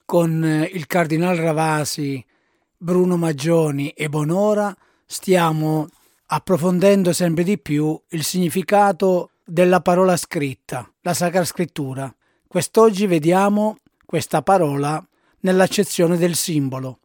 Con il Cardinal Ravasi, Bruno Maggioni e Bonora stiamo approfondendo sempre di più il significato della parola scritta, la Sacra Scrittura. Quest'oggi vediamo questa parola nell'accezione del simbolo.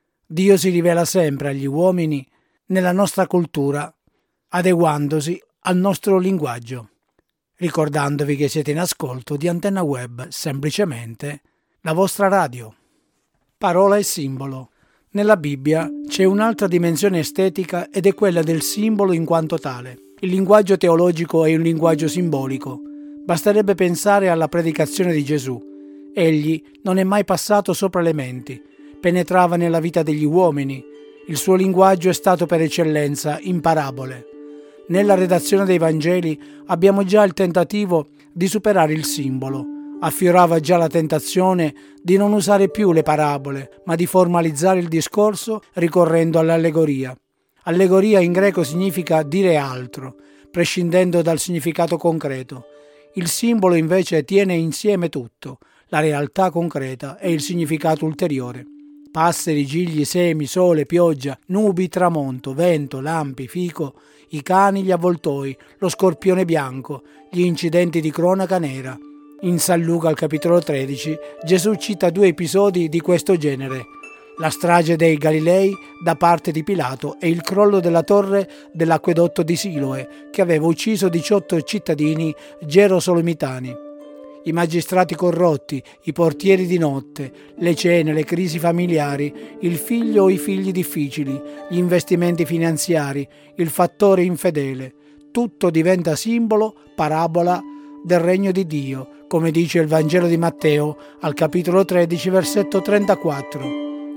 Dio si rivela sempre agli uomini nella nostra cultura, adeguandosi al nostro linguaggio. Ricordandovi che siete in ascolto di Antenna Web, semplicemente la vostra radio. Parola e simbolo. Nella Bibbia c'è un'altra dimensione estetica ed è quella del simbolo in quanto tale. Il linguaggio teologico è un linguaggio simbolico. Basterebbe pensare alla predicazione di Gesù. Egli non è mai passato sopra le menti, penetrava nella vita degli uomini. Il suo linguaggio è stato per eccellenza in parabole. Nella redazione dei Vangeli abbiamo già il tentativo di superare il simbolo. Affiorava già la tentazione di non usare più le parabole, ma di formalizzare il discorso ricorrendo all'allegoria. Allegoria in greco significa dire altro, prescindendo dal significato concreto. Il simbolo invece tiene insieme tutto, la realtà concreta e il significato ulteriore. Passeri, gigli, semi, sole, pioggia, nubi, tramonto, vento, lampi, fico, i cani, gli avvoltoi, lo scorpione bianco, gli incidenti di cronaca nera. In San Luca al capitolo 13 Gesù cita 2 episodi di questo genere: la strage dei Galilei da parte di Pilato e il crollo della torre dell'acquedotto di Siloe che aveva ucciso 18 cittadini gerosolimitani. I magistrati corrotti, i portieri di notte, le cene, le crisi familiari, il figlio o i figli difficili, gli investimenti finanziari, il fattore infedele. Tutto diventa simbolo, parabola del regno di Dio, come dice il Vangelo di Matteo al capitolo 13, versetto 34.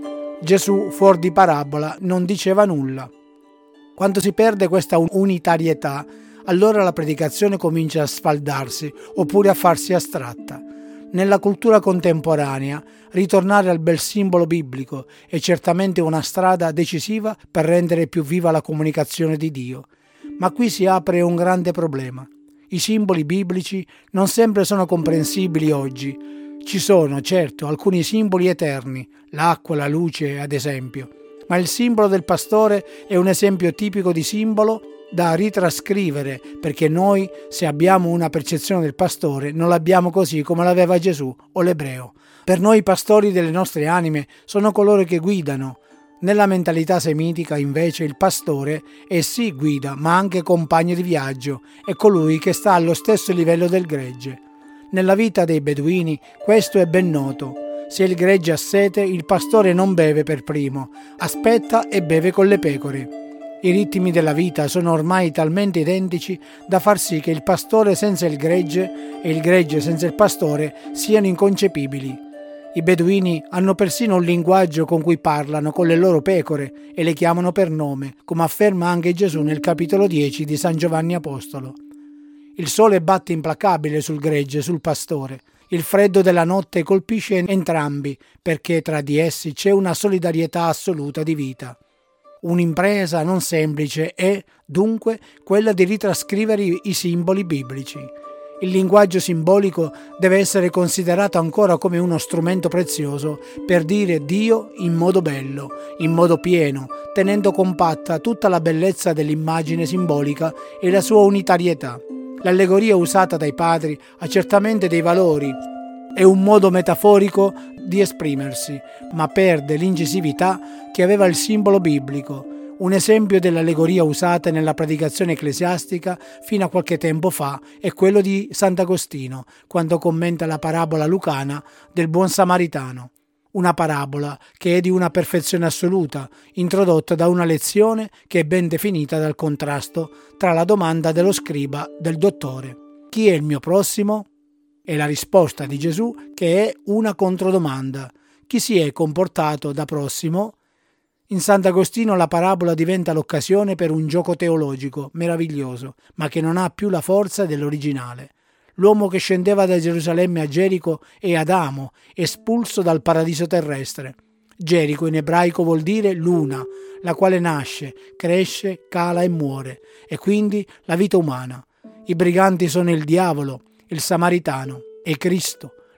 Gesù, fuori di parabola, non diceva nulla. Quando si perde questa unitarietà, allora la predicazione comincia a sfaldarsi oppure a farsi astratta. Nella cultura contemporanea, ritornare al bel simbolo biblico è certamente una strada decisiva per rendere più viva la comunicazione di Dio. Ma qui si apre un grande problema. I simboli biblici non sempre sono comprensibili oggi. Ci sono, certo, alcuni simboli eterni, l'acqua, la luce, ad esempio. Ma il simbolo del pastore è un esempio tipico di simbolo da ritrascrivere, perché noi, se abbiamo una percezione del pastore, non l'abbiamo così come l'aveva Gesù o l'ebreo. Per noi i pastori delle nostre anime sono coloro che guidano. Nella mentalità semitica, invece, il pastore è sì guida, ma anche compagno di viaggio, è colui che sta allo stesso livello del gregge. Nella vita dei beduini questo è ben noto. Se il gregge ha sete, il pastore non beve per primo, aspetta e beve con le pecore. I ritmi della vita sono ormai talmente identici da far sì che il pastore senza il gregge e il gregge senza il pastore siano inconcepibili. I beduini hanno persino un linguaggio con cui parlano con le loro pecore e le chiamano per nome, come afferma anche Gesù nel capitolo 10 di San Giovanni Apostolo. Il sole batte implacabile sul gregge e sul pastore. Il freddo della notte colpisce entrambi, perché tra di essi c'è una solidarietà assoluta di vita. Un'impresa non semplice è, dunque, quella di ritrascrivere i simboli biblici. Il linguaggio simbolico deve essere considerato ancora come uno strumento prezioso per dire Dio in modo bello, in modo pieno, tenendo compatta tutta la bellezza dell'immagine simbolica e la sua unitarietà. L'allegoria usata dai padri ha certamente dei valori, è un modo metaforico di esprimersi, ma perde l'incisività che aveva il simbolo biblico. Un esempio dell'allegoria usata nella predicazione ecclesiastica fino a qualche tempo fa è quello di Sant'Agostino, quando commenta la parabola lucana del buon samaritano. Una parabola che è di una perfezione assoluta, introdotta da una lezione che è ben definita dal contrasto tra la domanda dello scriba e del dottore. Chi è il mio prossimo? E la risposta di Gesù che è una controdomanda. Chi si è comportato da prossimo? In Sant'Agostino la parabola diventa l'occasione per un gioco teologico meraviglioso, ma che non ha più la forza dell'originale. L'uomo che scendeva da Gerusalemme a Gerico è Adamo, espulso dal paradiso terrestre. Gerico in ebraico vuol dire luna, la quale nasce, cresce, cala e muore, e quindi la vita umana. I briganti sono il diavolo, il samaritano e Cristo,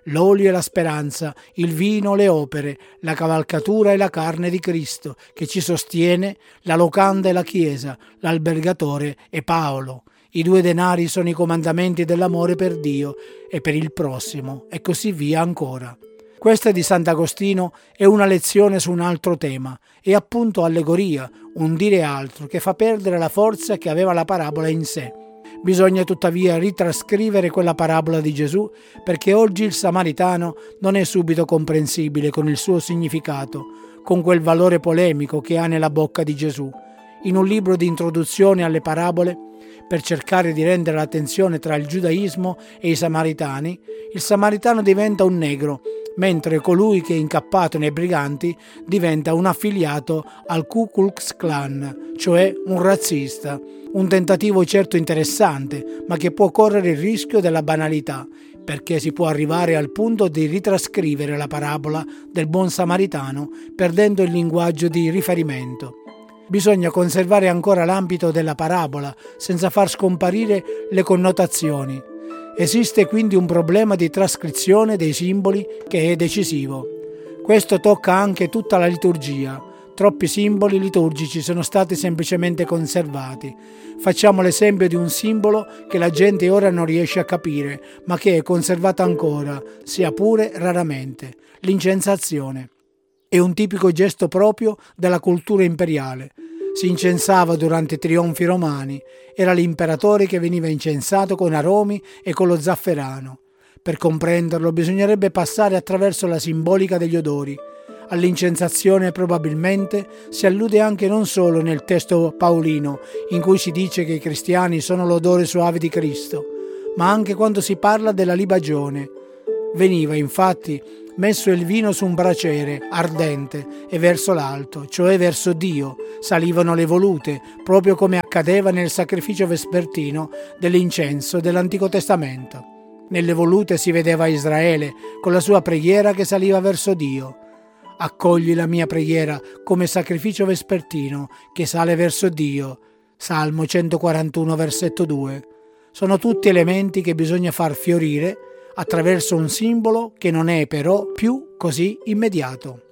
l'olio e la speranza, il vino, le opere, la cavalcatura e la carne di Cristo che ci sostiene, la locanda e la Chiesa, l'albergatore e Paolo. I 2 denari sono i comandamenti dell'amore per Dio e per il prossimo, e così via ancora. Questa di Sant'Agostino è una lezione su un altro tema, è appunto allegoria, un dire altro che fa perdere la forza che aveva la parabola in sé. Bisogna tuttavia ritrascrivere quella parabola di Gesù perché oggi il samaritano non è subito comprensibile con il suo significato, con quel valore polemico che ha nella bocca di Gesù. In un libro di introduzione alle parabole, per cercare di rendere la tensione tra il giudaismo e i samaritani, il samaritano diventa un negro, mentre colui che è incappato nei briganti diventa un affiliato al Ku Klux Klan, cioè un razzista. Un tentativo certo interessante, ma che può correre il rischio della banalità, perché si può arrivare al punto di ritrascrivere la parabola del buon samaritano perdendo il linguaggio di riferimento. Bisogna conservare ancora l'ambito della parabola senza far scomparire le connotazioni. Esiste quindi un problema di trascrizione dei simboli che è decisivo. Questo tocca anche tutta la liturgia. Troppi simboli liturgici sono stati semplicemente conservati. Facciamo l'esempio di un simbolo che la gente ora non riesce a capire, ma che è conservato ancora, sia pure raramente: l'incensazione. È un tipico gesto proprio della cultura imperiale. Si incensava durante i trionfi romani, era l'imperatore che veniva incensato con aromi e con lo zafferano. Per comprenderlo bisognerebbe passare attraverso la simbolica degli odori. All'incensazione probabilmente si allude anche non solo nel testo paolino, in cui si dice che i cristiani sono l'odore suave di Cristo, ma anche quando si parla della libagione. Veniva infatti messo il vino su un braciere ardente e verso l'alto, cioè verso Dio, salivano le volute, proprio come accadeva nel sacrificio vespertino dell'incenso dell'Antico Testamento. Nelle volute si vedeva Israele con la sua preghiera che saliva verso Dio. Accogli la mia preghiera come sacrificio vespertino che sale verso Dio. Salmo 141, versetto 2. Sono tutti elementi che bisogna far fiorire attraverso un simbolo che non è però più così immediato.